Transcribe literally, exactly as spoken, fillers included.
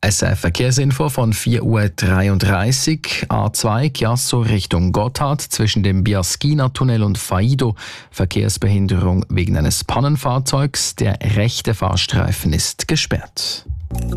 S R F-Verkehrsinfo von vier Uhr dreiunddreißig. A zwei Chiasso Richtung Gotthard zwischen dem Biaschina-Tunnel und Faido. Verkehrsbehinderung wegen eines Pannenfahrzeugs. Der rechte Fahrstreifen ist gesperrt.